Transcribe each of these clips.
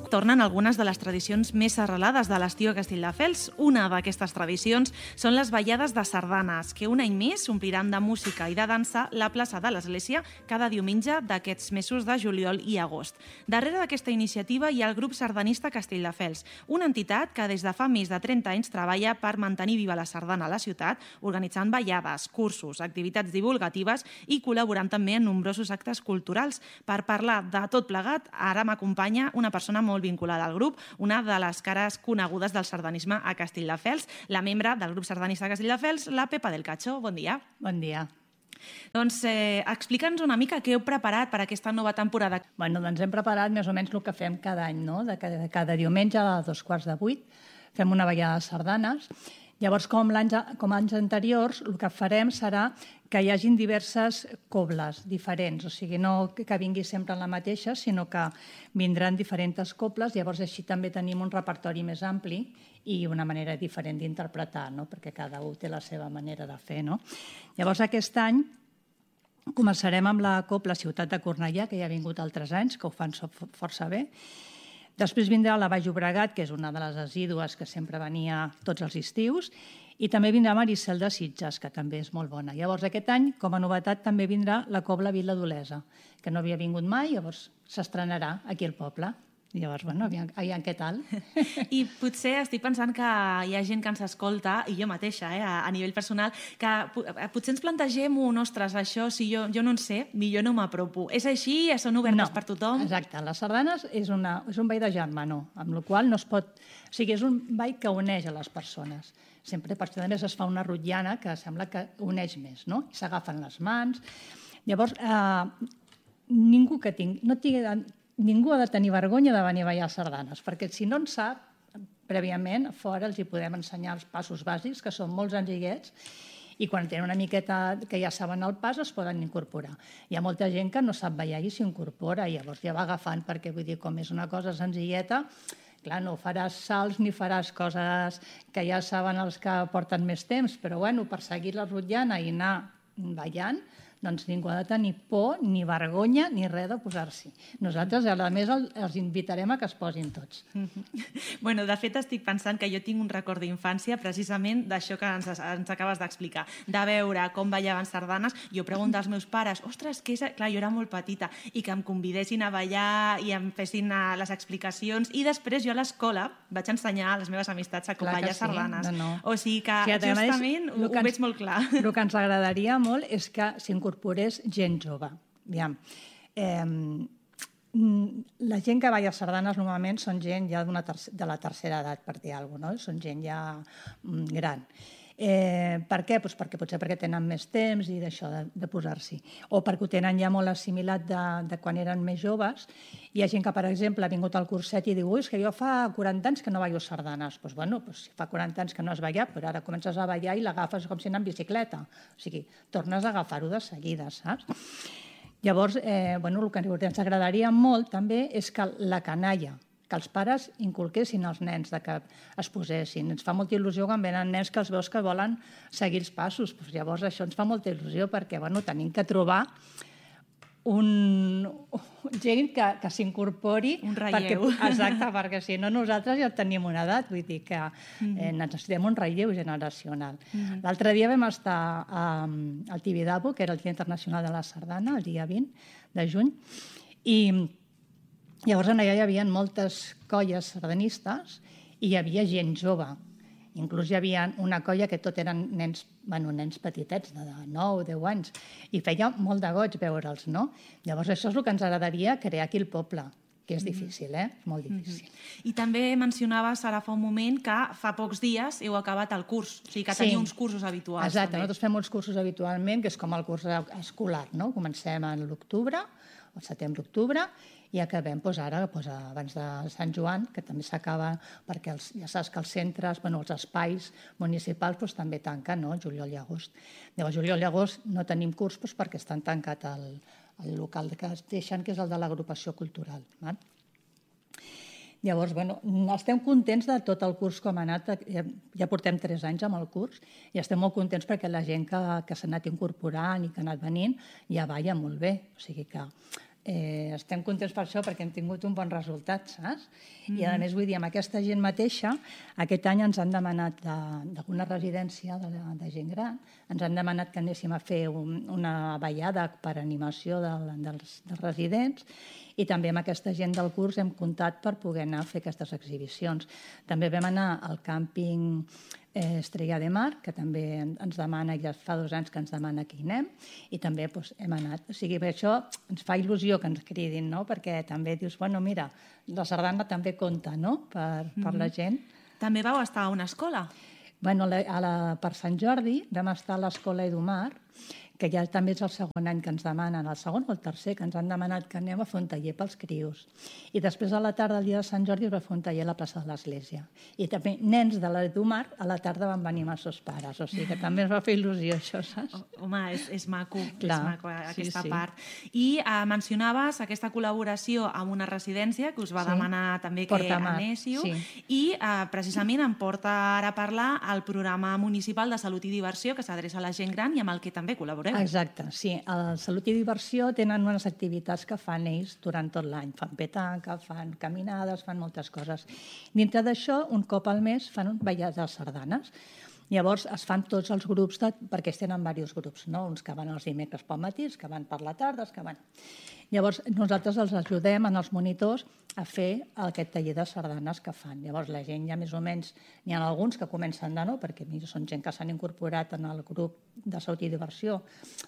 tornen algunes de les tradicions més arrelades de l'estiu a Castelldefels. Una d'aquestes tradicions són les ballades de sardanes, que un any més ompliran de música i de dansa la plaça de l'Església cada diumenge d'aquests mesos de juliol i agost. Darrere d'aquesta iniciativa hi ha el grup sardanista Castelldefels, una entitat que des de fa més de 30 anys treballa per mantenir viva la sardana a la ciutat, organitzant ballades, cursos, activitats divulgatives i col·laborant també en nombrosos actes culturals. Per parlar de tot plegat, ara m'acompanya una persona molt vinculada al grup, una de les cares conegudes del sardanisme a Castelldefels, la membre del grup sardanista de Castelldefels, la Pepa del Cacho. Bon dia. Bon dia. Doncs explica'ns una mica què heu preparat per aquesta nova temporada. Doncs hem preparat més o menys el que fem cada any, no? Cada diumenge a 7:45 fem una ballada de sardanes. Llavors, com anys anteriors, el que farem serà que hi hagin diverses cobles diferents, o sigui, no que vingui sempre la mateixa, sinó que vindran diferents cobles, llavors així també tenim un repertori més ampli i una manera diferent d'interpretar, no? Perquè cada un té la seva manera de fer, no? Llavors, aquest any començarem amb la cobla Ciutat de Cornellà, que ja ha vingut altres anys, que ho fan força bé. Després vindrà la Baix Llobregat, que és una de les assídues que sempre venia tots els estius, i també vindrà Maricel de Sitges, que també és molt bona. Llavors, aquest any, com a novetat, també vindrà la cobla Vila d'Olesa, que no havia vingut mai, llavors s'estrenarà aquí al poble. Llavors, aviam què tal. I potser estic pensant que hi ha gent que ens escolta, i jo mateixa, a nivell personal, que potser ens plantegem ostres, això, si jo no en sé, millor no m'apropo. És així? Són obertes per tothom? Exacte. Les sardanes és un ball de germanor, amb la qual no es pot... O sigui, és un ball que uneix a les persones. Sempre, per això, a més, es fa una rotllana que sembla que uneix més, no? I s'agafen les mans. Llavors, ningú ha de tenir vergonya de venir a ballar sardanes, perquè si no en sap, prèviament, a fora els hi podem ensenyar els passos bàsics, que són molt senzillets, i quan tenen una miqueta que ja saben el pas, es poden incorporar. Hi ha molta gent que no sap ballar i s'incorpora, i llavors ja va agafant, perquè vull dir, com és una cosa senzilleta, clar, no faràs salts ni faràs coses que ja saben els que porten més temps, però bueno, per seguir la rotllana i anar ballant, doncs ningú ha de tenir por, ni vergonya, ni res de posar-s'hi. Nosaltres, a més, els invitarem a que es posin tots. Bueno, de fet, estic pensant que jo tinc un record d'infància precisament d'això que ens acabes d'explicar, de veure com ballaven sardanes. Jo pregunto als meus pares, ostres, què és? Clar, jo era molt petita, i que em convidessin a ballar i em fessin les explicacions, i després jo a l'escola vaig ensenyar a les meves amistats a com ballar sardanes. O sigui que justament ho veig molt clar. El que ens agradaria molt és que s'incorporés gent jove. La gent que balla sardanes normalment són gent ja de la tercera edat, per dir alguna cosa, són gent ja gran. Per què? Perquè tenen més temps i d'això de posar-s'hi. O perquè ho tenen ja molt assimilat de quan eren més joves. Hi ha gent que, per exemple, ha vingut al curset i diu és que jo fa 40 anys que no ballo sardanes. Doncs si fa 40 anys que no has ballat, però ara comences a ballar i l'agafes com si anés en bicicleta. O sigui, tornes a agafar-ho de seguida, saps? Llavors, el que ens agradaria molt també és que la canalla, que els pares inculquessin als nens que es posessin. Ens fa molta il·lusió quan venen nens que els veus que volen seguir els passos. Llavors això ens fa molta il·lusió perquè tenim que trobar gent que s'incorpori. Un relleu. Exacte, perquè si no nosaltres ja tenim una edat, vull dir que necessitem un relleu generacional. L'altre dia vam estar al Tibidabo, que era el Dia Internacional de la Sardana, el dia 20 de juny, i llavors allà hi havia moltes colles sardanistes i hi havia gent jove. Inclús hi havia una colla que tot eren nens petitets, de 9 o 10 anys, i feia molt de goig veure'ls, no? Llavors això és el que ens agradaria crear aquí al poble, que és difícil, molt difícil. I també mencionaves ara fa un moment que fa pocs dies heu acabat el curs, o sigui que teniu uns cursos habituals. Exacte, nosaltres fem uns cursos habitualment, que és com el curs escolar, no? Comencem a l'octubre, al setembre-octubre, i acabem ara, abans de Sant Joan, que també s'acaba, perquè ja saps que els centres, els espais municipals també tanquen, no?, juliol i agost. Llavors, juliol i agost no tenim curs perquè estan tancat el local que es deixen, que és el de l'agrupació cultural. Llavors, estem contents de tot el curs com ha anat. Ja portem 3 anys amb el curs i estem molt contents perquè la gent que s'ha anat incorporant i que ha anat venint ja balla molt bé. O sigui que estem contents per això perquè hem tingut un bon resultat, saps? I a més, vull dir, amb aquesta gent mateixa, aquest any ens han demanat d'alguna residència de gent gran, ens han demanat que anéssim a fer una ballada per animació dels residents, i també amb aquesta gent del curs hem comptat per poder anar a fer aquestes exhibicions. També vam anar al càmping Estrella de Mar, que també ens demana, ja fa 2 anys que ens demana que hi anem, i també hem anat. O sigui, per això ens fa il·lusió que ens cridin, no? Perquè també dius, bueno, mira, la sardana també compta, no?, per la gent. També vau estar a una escola? Bueno, per Sant Jordi vam estar a l'Escola Edomar, que ja també és el segon any que ens demanen, el segon o el tercer, que ens han demanat que anem a fer un taller pels crios. I després a la tarda, el dia de Sant Jordi, es va fer un taller a la plaça de l'Església. I també nens de l'Edomar a la tarda van venir amb els seus pares, o sigui que també ens va fer il·lusió això, saps? Home, és maco, clar, és maco aquesta sí. part. I mencionaves aquesta col·laboració amb una residència que us va demanar també que anéssiu, i precisament em porta ara a parlar el programa municipal de Salut i Diversió que s'adreça a la gent gran i amb el que també col·laboreu. Exacte, sí. A Salut i Diversió tenen unes activitats que fan ells durant tot l'any. Fan petanca, fan caminades, fan moltes coses. Dintre d'això, un cop al mes fan ballades de sardanes. Llavors es fan tots els grups, perquè es tenen diversos grups, no? Uns que van els dimecres pel matí, els que van per la tarda, els que van... Llavors nosaltres els ajudem en els monitors a fer aquest taller de sardanes que fan. Llavors la gent ja més o menys, n'hi ha alguns que comencen de nou, perquè són gent que s'han incorporat en el grup de Salut i Diversió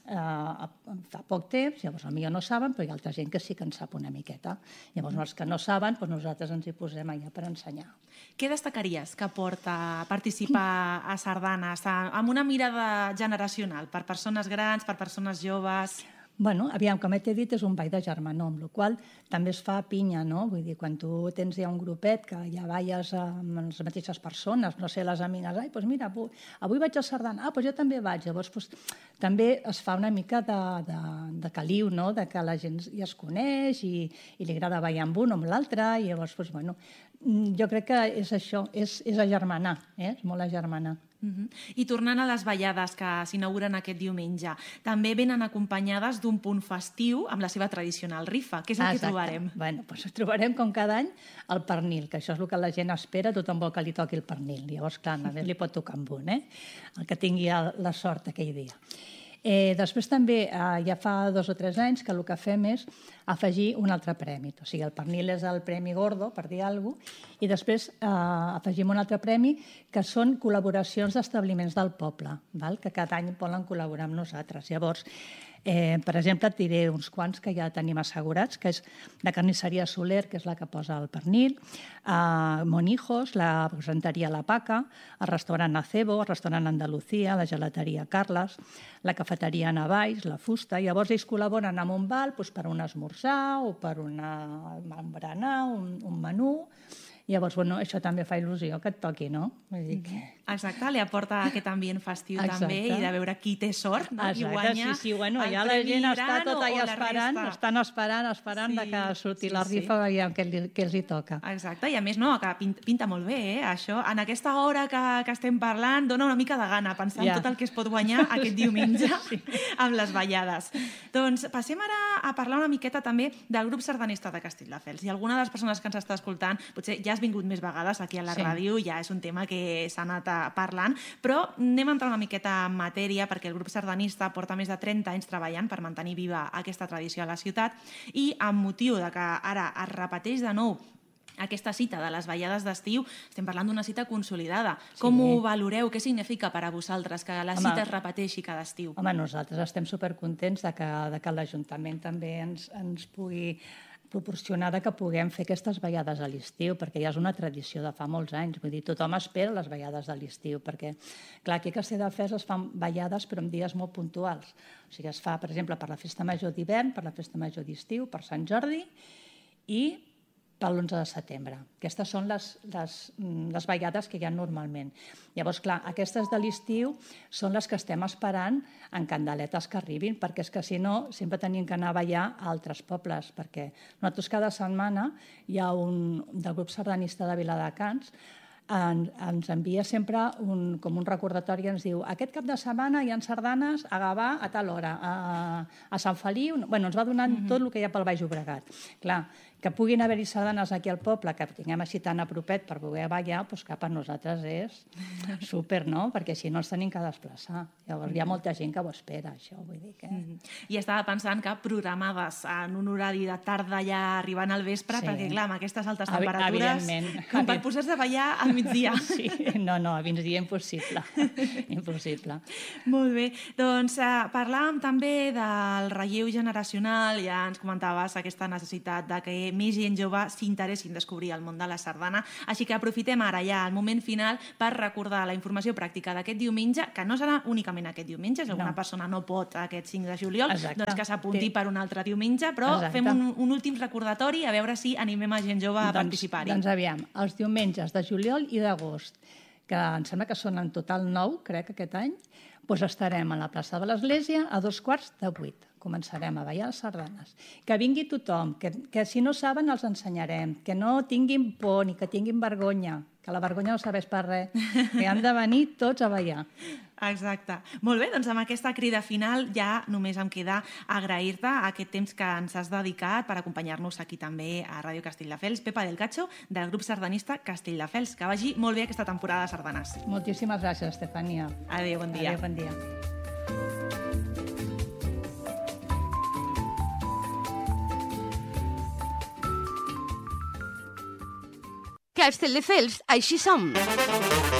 fa poc temps, llavors potser no saben, però hi ha altra gent que sí que en sap una miqueta. Llavors els que no saben, nosaltres ens hi posem allà per ensenyar. Què destacaries que porta a participar a sardanes amb una mirada generacional, per persones grans, per persones joves? Bueno, aviam, com t'he dit, és un ball de germanor, amb la qual també es fa pinya, no? Vull dir, quan tu tens ja un grupet que ja balles amb les mateixes persones, no sé, les amigues, doncs mira, avui vaig a sardana, doncs jo també vaig. Llavors, també es fa una mica de caliu, no?, de que la gent ja es coneix i li agrada ballar amb un o amb l'altre, i llavors, bueno, jo crec que és això, és agermanar, és molt agermanar. I tornant a les ballades que s'inauguren aquest diumenge, també venen acompanyades d'un punt festiu amb la seva tradicional rifa. Què és el que trobarem? Bueno, doncs trobarem, com cada any, el pernil, que això és el que la gent espera, tothom vol que li toqui el pernil. Llavors, clar, a més li pot tocar amb un, el que tingui la sort aquell dia. Després també, ja fa 2 o 3 anys, que el que fem és afegir un altre premi. O sigui, el pernil és el premi gordo, per dir alguna cosa, i després afegim un altre premi que són col·laboracions d'establiments del poble, que cada any volen col·laborar amb nosaltres. Llavors, per exemple, et diré uns quants que ja tenim assegurats, que és la carnisseria Soler, que és la que posa el pernil, Monijos, la presenteria La Paca, el restaurant Acebo, el restaurant Andalucía, la gelateria Carles, la cafeteria Navalls, la Fusta. Llavors ells col·laboren amb un val per un esmorzar o per un berenar, un menú. Llavors, bueno, això també fa il·lusió que et toqui, no? Vull dir que... Exacte, li aporta aquest ambient festiu també i de veure qui té sort, no? I guanya sí, bueno, ja la gent està tot allà esperant, estan esperant que surti la rifa i veiem què els hi toca. Exacte, i a més, no, que pinta molt bé, això. En aquesta hora que estem parlant dona una mica de gana pensar en tot el que es pot guanyar aquest diumenge amb les ballades. Doncs passem ara a parlar una miqueta també del grup sardanista de Castelldefels. I alguna de les persones que ens està escoltant, potser ja has vingut més vegades aquí a la ràdio, ja és un tema que s'ha anat parlant, però anem a entrar una miqueta en matèria perquè el grup sardanista porta més de 30 anys treballant per mantenir viva aquesta tradició a la ciutat i amb motiu de que ara es repeteix de nou aquesta cita de les ballades d'estiu, estem parlant d'una cita consolidada. Com ho valoreu? Què significa per a vosaltres que la cita es repeteixi cada estiu? Home, nosaltres estem supercontents de que l'Ajuntament també ens pugui proporcionar que puguem fer aquestes ballades a l'estiu, perquè ja és una tradició de fa molts anys. Vull dir, tothom espera les ballades de l'estiu, perquè, clar, aquí a Castelldefels es fan ballades però en dies molt puntuals. O sigui, es fa, per exemple, per la Festa Major d'hivern, per la Festa Major d'estiu, per Sant Jordi i per l'11 de setembre. Aquestes són les ballades que hi ha normalment. Llavors, clar, aquestes de l'estiu són les que estem esperant en candeletes que arribin, perquè és que si no sempre tenim que anar a ballar a altres pobles, perquè nosaltres cada setmana hi ha un del grup sardanista de Viladecans ens envia sempre com un recordatori i ens diu aquest cap de setmana hi ha sardanes a Gavà a tal hora, a Sant Feliu... Bueno, ens va donant tot el que hi ha pel Baix Llobregat. Clar, que puguin haver-hi sardanes aquí al poble, que tinguem així tan a propet per poder ballar, doncs que per nosaltres és súper, no? Perquè així no ens tenim que desplaçar. Llavors hi ha molta gent que ho espera, això, vull dir que... I estava pensant que programades en un horari de tarda ja arribant al vespre, perquè clar, amb aquestes altes temperatures, com per posar-se a ballar al migdia. Sí, no, a migdia impossible. Impossible. Molt bé. Doncs parlàvem també del relleu generacional, ja ens comentaves aquesta necessitat de que més gent jove s'interessin en descobrir el món de la sardana, així que aprofitem ara ja el moment final per recordar la informació pràctica d'aquest diumenge, que no serà únicament aquest diumenge, si alguna persona no pot aquest 5 de juliol, doncs que s'apunti per un altre diumenge, però fem un últim recordatori a veure si animem a gent jove a participar-hi. Doncs aviam, els diumenges de juliol i d'agost, que em sembla que són en total 9, crec, aquest any, doncs estarem a la plaça de l'Església a 7:15. Començarem a ballar les sardanes. Que vingui tothom, que si no saben els ensenyarem, que no tinguin por ni que tinguin vergonya, que la vergonya no serveix per res, que han de venir tots a ballar. Exacte. Molt bé, doncs amb aquesta crida final ja només em queda agrair-te aquest temps que ens has dedicat per acompanyar-nos aquí també a Ràdio Castelldefels. Pepa del Cacho, del grup sardanista Castelldefels. Que vagi molt bé aquesta temporada de sardanes. Moltíssimes gràcies, Estefania. Adéu, bon dia. Adéu, bon dia. Castelldefels, així som.